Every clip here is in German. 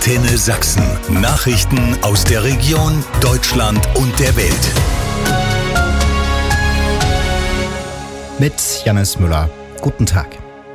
Antenne Sachsen. Nachrichten aus der Region, Deutschland und der Welt. Mit Jannis Müller. Guten Tag.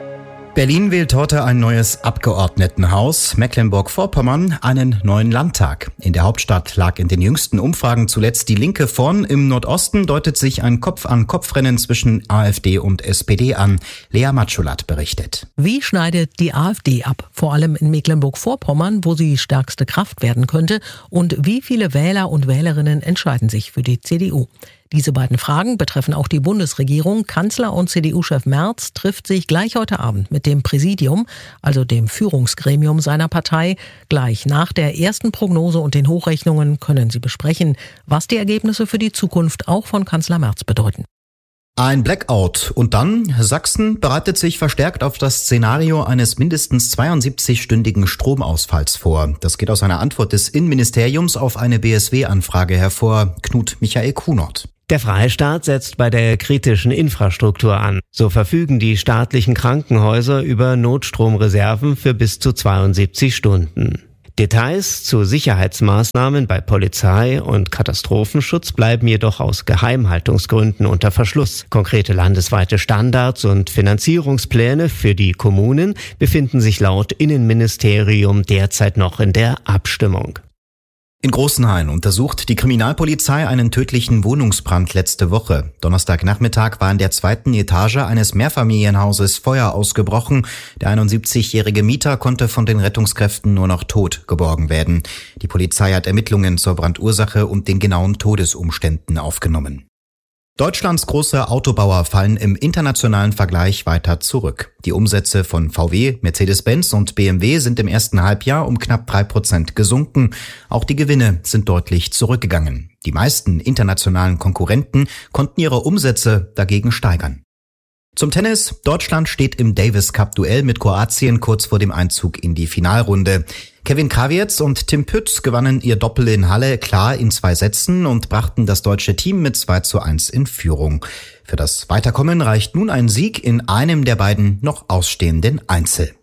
Berlin wählt heute ein neues Abgeordnetenhaus, Mecklenburg-Vorpommern einen neuen Landtag. In der Hauptstadt lag in den jüngsten Umfragen zuletzt die Linke vorn. Im Nordosten deutet sich ein Kopf-an-Kopf-Rennen zwischen AfD und SPD an. Lea Matschulat berichtet. Wie schneidet die AfD ab? Vor allem in Mecklenburg-Vorpommern, wo sie stärkste Kraft werden könnte. Und wie viele Wähler und Wählerinnen entscheiden sich für die CDU? Diese beiden Fragen betreffen auch die Bundesregierung. Kanzler und CDU-Chef Merz trifft sich gleich heute Abend mit dem Präsidium, also dem Führungsgremium seiner Partei. Gleich nach der ersten Prognose und den Hochrechnungen können sie besprechen, was die Ergebnisse für die Zukunft auch von Kanzler Merz bedeuten. Ein Blackout und dann Sachsen bereitet sich verstärkt auf das Szenario eines mindestens 72-stündigen Stromausfalls vor. Das geht aus einer Antwort des Innenministeriums auf eine BSW-Anfrage hervor. Knut Michael Kunert. Der Freistaat setzt bei der kritischen Infrastruktur an. So verfügen die staatlichen Krankenhäuser über Notstromreserven für bis zu 72 Stunden. Details zu Sicherheitsmaßnahmen bei Polizei und Katastrophenschutz bleiben jedoch aus Geheimhaltungsgründen unter Verschluss. Konkrete landesweite Standards und Finanzierungspläne für die Kommunen befinden sich laut Innenministerium derzeit noch in der Abstimmung. In Großenhain untersucht die Kriminalpolizei einen tödlichen Wohnungsbrand letzte Woche. Donnerstagnachmittag war in der 2. Etage eines Mehrfamilienhauses Feuer ausgebrochen. Der 71-jährige Mieter konnte von den Rettungskräften nur noch tot geborgen werden. Die Polizei hat Ermittlungen zur Brandursache und den genauen Todesumständen aufgenommen. Deutschlands große Autobauer fallen im internationalen Vergleich weiter zurück. Die Umsätze von VW, Mercedes-Benz und BMW sind im ersten Halbjahr um knapp 3% gesunken. Auch die Gewinne sind deutlich zurückgegangen. Die meisten internationalen Konkurrenten konnten ihre Umsätze dagegen steigern. Zum Tennis. Deutschland steht im Davis-Cup-Duell mit Kroatien kurz vor dem Einzug in die Finalrunde. Kevin Krawietz und Tim Pütz gewannen ihr Doppel in Halle klar in 2 Sätzen und brachten das deutsche Team mit 2:1 in Führung. Für das Weiterkommen reicht nun ein Sieg in einem der beiden noch ausstehenden Einzel.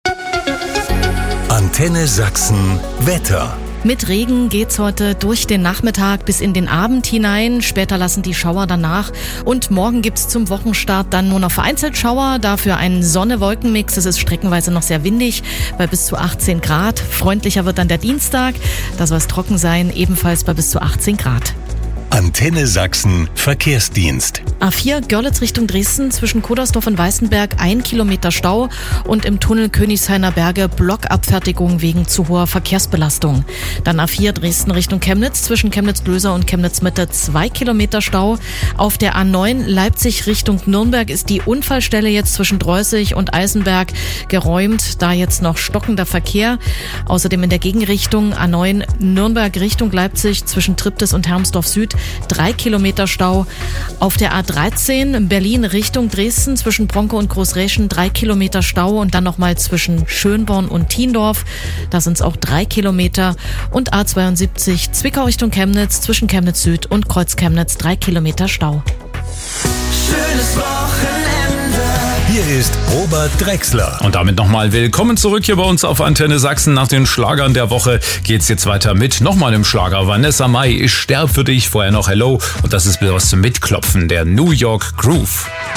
Antenne Sachsen Wetter. Mit Regen geht's heute durch den Nachmittag bis in den Abend hinein. Später lassen die Schauer dann nach. Und morgen gibt's zum Wochenstart dann nur noch vereinzelt Schauer. Dafür ein Sonne-Wolken-Mix. Es ist streckenweise noch sehr windig bei bis zu 18 Grad. Freundlicher wird dann der Dienstag. Da soll es trocken sein, ebenfalls bei bis zu 18 Grad. Antenne Sachsen Verkehrsdienst. A4 Görlitz Richtung Dresden zwischen Kodersdorf und Weißenberg 1 Kilometer Stau und im Tunnel Königshainer Berge Blockabfertigung wegen zu hoher Verkehrsbelastung. Dann A4 Dresden Richtung Chemnitz zwischen Chemnitz-Blöser und Chemnitz-Mitte 2 Kilometer Stau. Auf der A9 Leipzig Richtung Nürnberg ist die Unfallstelle jetzt zwischen Dreußig und Eisenberg geräumt, da jetzt noch stockender Verkehr. Außerdem in der Gegenrichtung A9 Nürnberg Richtung Leipzig zwischen Triptis und Hermsdorf Süd 3 Kilometer Stau. Auf der A13 Berlin Richtung Dresden zwischen Bronco und Großräschen 3 Kilometer Stau und dann nochmal zwischen Schönborn und Thiendorf. Da sind es auch 3 Kilometer. Und A72 Zwickau Richtung Chemnitz zwischen Chemnitz Süd und Kreuz Chemnitz 3 Kilometer Stau. Schönes Wochenende. Hier ist Robert Drechsler. Und damit nochmal willkommen zurück hier bei uns auf Antenne Sachsen. Nach den Schlagern der Woche geht's jetzt weiter mit nochmal im Schlager. Vanessa Mai, ich sterb für dich, vorher noch Hello. Und das ist was zum Mitklopfen, der New York Groove.